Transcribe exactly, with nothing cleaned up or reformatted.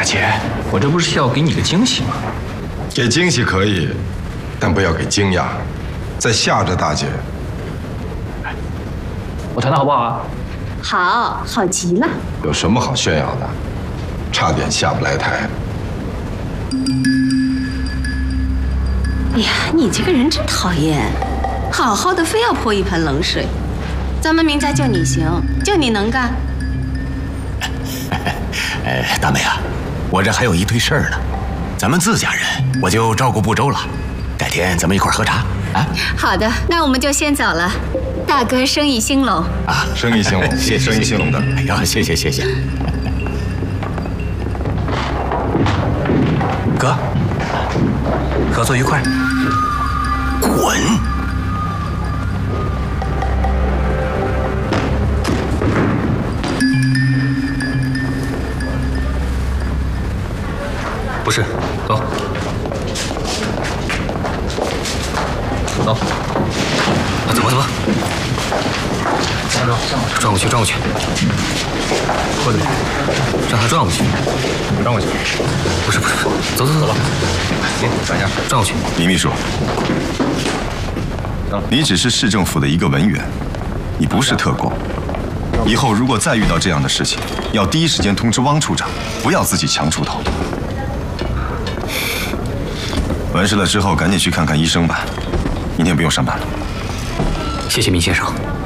大姐，我这不是要给你个惊喜吗？ 给惊喜可以，但不要给惊讶，再吓着大姐。 我弹的好不好啊？ 好，好极了。 有什么好炫耀的？差点下不来台。 哎呀，你这个人真讨厌，好好的非要泼一盆冷水。咱们明家就你行，就你能干。 哎，大妹啊，我这还有一堆事儿呢，咱们自家人我就照顾不周了，改天咱们一块儿喝茶啊。 好的，那我们就先走了。大哥生意兴隆啊，生意兴隆， 谢谢生意兴隆的。 哎呀，谢谢谢谢。 哥，合作愉快。 滚！ 不是，走，走，啊，走吧走吧，转过去转过去，过去，让他转过去，转过去，不是不是，走走走走，行，转一下，转过去。 李秘书，你只是市政府的一个文员，你不是特工。以后如果再遇到这样的事情，要第一时间通知汪处长，不要自己强出头。完事了之后，赶紧去看看医生吧。明天不用上班了。 谢谢闵先生。